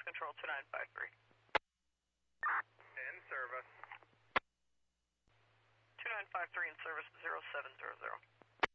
Control 2953. In service. 2953 in service 0700.